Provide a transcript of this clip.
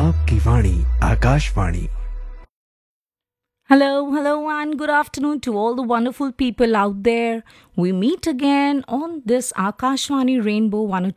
आपकी वाणी Akashvani. Hello, and good afternoon to all the wonderful people out there. We meet again on this Akashvani Rainbow